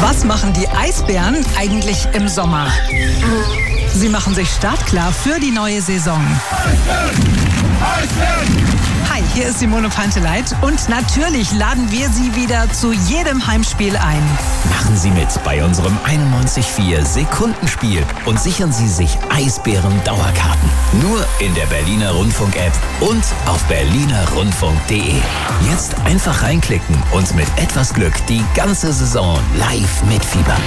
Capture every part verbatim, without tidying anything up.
Was machen die Eisbären eigentlich im Sommer? Sie machen sich startklar für die neue Saison. Hi, hier ist Simone Panteleit und natürlich laden wir Sie wieder zu jedem Heimspiel ein. Machen Sie mit bei unserem einundneunzig Komma vier Sekundenspiel und sichern Sie sich Eisbären-Dauerkarten. Nur in der Berliner Rundfunk-App und auf berliner rundfunk punkt de. Jetzt einfach reinklicken und mit etwas Glück die ganze Saison live mitfiebern.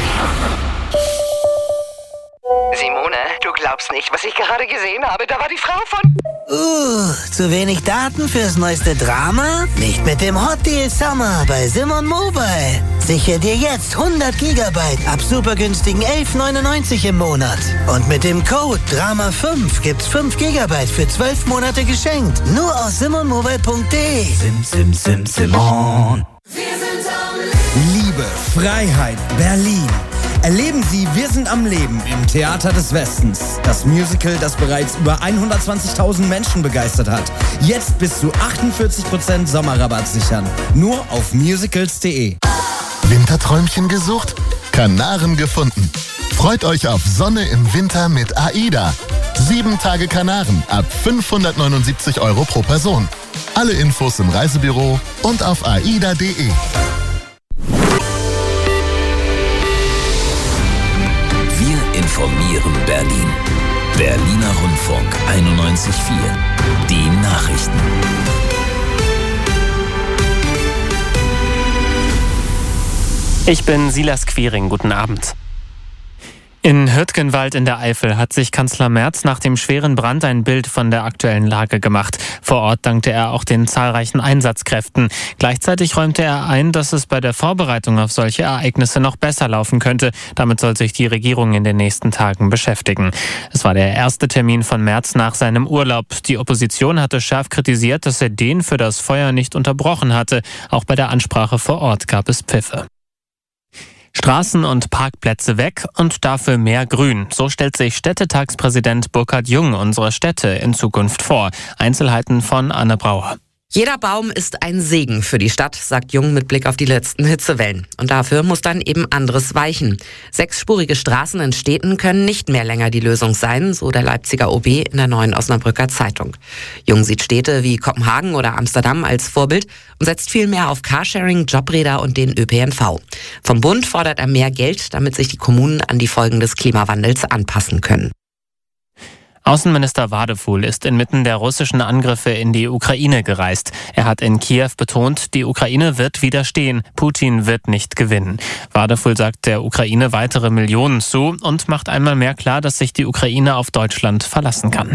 Simone, du glaubst nicht, was ich gerade gesehen habe. Da war die Frau von... Uh, zu wenig Daten fürs neueste Drama? Nicht mit dem Hot Deal Summer bei Simon Mobile. Sichere dir jetzt hundert Gigabyte ab super günstigen elf neunundneunzig im Monat. Und mit dem Code Drama fünf gibt's fünf Gigabyte für zwölf Monate geschenkt. Nur aus simon mobile punkt de. Sim, sim, sim, Simon. Liebe, Freiheit, Berlin. Erleben Sie Wir sind am Leben im Theater des Westens. Das Musical, das bereits über hundertzwanzigtausend Menschen begeistert hat. Jetzt bis zu achtundvierzig Prozent Sommerrabatt sichern. Nur auf musicals punkt de. Winterträumchen gesucht? Kanaren gefunden. Freut euch auf Sonne im Winter mit AIDA. Sieben Tage Kanaren ab fünfhundertneunundsiebzig Euro pro Person. Alle Infos im Reisebüro und auf aida punkt de. Wir informieren Berlin. Berliner Rundfunk einundneunzig Komma vier. Die Nachrichten. Ich bin Silas Quiring. Guten Abend. In Hürtgenwald in der Eifel hat sich Kanzler Merz nach dem schweren Brand ein Bild von der aktuellen Lage gemacht. Vor Ort dankte er auch den zahlreichen Einsatzkräften. Gleichzeitig räumte er ein, dass es bei der Vorbereitung auf solche Ereignisse noch besser laufen könnte. Damit soll sich die Regierung in den nächsten Tagen beschäftigen. Es war der erste Termin von Merz nach seinem Urlaub. Die Opposition hatte scharf kritisiert, dass er den für das Feuer nicht unterbrochen hatte. Auch bei der Ansprache vor Ort gab es Pfiffe. Straßen und Parkplätze weg und dafür mehr Grün. So stellt sich Städtetagspräsident Burkhard Jung unsere Städte in Zukunft vor. Einzelheiten von Anne Brauer. Jeder Baum ist ein Segen für die Stadt, sagt Jung mit Blick auf die letzten Hitzewellen. Und dafür muss dann eben anderes weichen. Sechsspurige Straßen in Städten können nicht mehr länger die Lösung sein, so der Leipziger O B in der Neuen Osnabrücker Zeitung. Jung sieht Städte wie Kopenhagen oder Amsterdam als Vorbild und setzt viel mehr auf Carsharing, Jobräder und den Ö P N V. Vom Bund fordert er mehr Geld, damit sich die Kommunen an die Folgen des Klimawandels anpassen können. Außenminister Wadefuhl ist inmitten der russischen Angriffe in die Ukraine gereist. Er hat in Kiew betont, die Ukraine wird widerstehen, Putin wird nicht gewinnen. Wadefuhl sagt der Ukraine weitere Millionen zu und macht einmal mehr klar, dass sich die Ukraine auf Deutschland verlassen kann.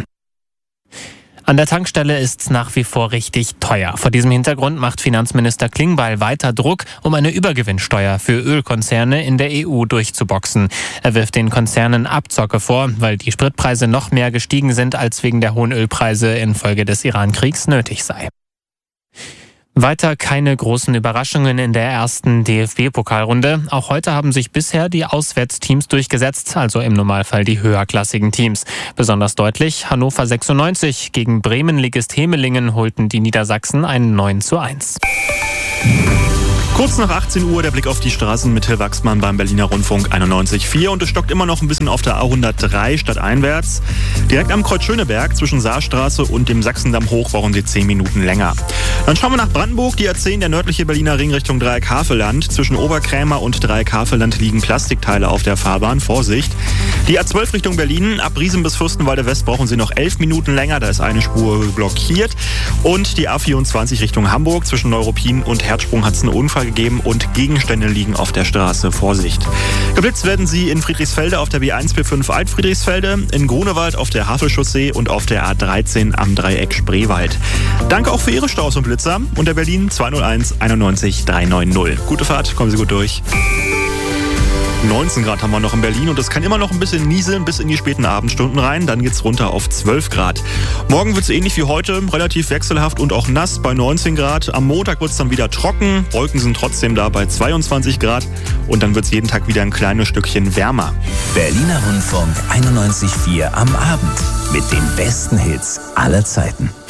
An der Tankstelle ist nach wie vor richtig teuer. Vor diesem Hintergrund macht Finanzminister Klingbeil weiter Druck, um eine Übergewinnsteuer für Ölkonzerne in der E U durchzuboxen. Er wirft den Konzernen Abzocke vor, weil die Spritpreise noch mehr gestiegen sind, als wegen der hohen Ölpreise infolge des Iran-Kriegs nötig sei. Weiter keine großen Überraschungen in der ersten D F B-Pokalrunde. Auch heute haben sich bisher die Auswärtsteams durchgesetzt, also im Normalfall die höherklassigen Teams. Besonders deutlich Hannover sechsundneunzig gegen Bremen-Ligist Hemelingen holten die Niedersachsen ein neun zu eins. Kurz nach achtzehn Uhr der Blick auf die Straßen mit Till Wachsmann beim Berliner Rundfunk einundneunzig Komma vier und es stockt immer noch ein bisschen auf der A hundertdrei stadteinwärts. Direkt am Kreuz Schöneberg zwischen Saarstraße und dem Sachsendamm hoch brauchen Sie zehn Minuten länger. Dann schauen wir nach Brandenburg, die A zehn, der nördliche Berliner Ring Richtung Dreieck-Havelland. Zwischen Oberkrämer und Dreieck-Havelland liegen Plastikteile auf der Fahrbahn, Vorsicht. Die A zwölf Richtung Berlin, ab Riesen bis Fürstenwalde West brauchen Sie noch elf Minuten länger, da ist eine Spur blockiert. Und die A vierundzwanzig Richtung Hamburg, zwischen Neuruppin und Herzsprung hat es einen Unfall gegeben und Gegenstände liegen auf der Straße. Vorsicht. Geblitzt werden Sie in Friedrichsfelde auf der B eins B fünf Alt-Friedrichsfelde, in Grunewald auf der Havelchaussee und auf der A dreizehn am Dreieck Spreewald. Danke auch für Ihre Staus und Blitzer unter Berlin zwei null eins einundneunzig dreihundertneunzig. Gute Fahrt, kommen Sie gut durch. neunzehn Grad haben wir noch in Berlin und es kann immer noch ein bisschen nieseln bis in die späten Abendstunden rein. Dann geht's runter auf zwölf Grad. Morgen wird's ähnlich wie heute, relativ wechselhaft und auch nass bei neunzehn Grad. Am Montag wird's dann wieder trocken. Wolken sind trotzdem da bei zweiundzwanzig Grad und dann wird's jeden Tag wieder ein kleines Stückchen wärmer. Berliner Rundfunk einundneunzig Komma vier am Abend mit den besten Hits aller Zeiten.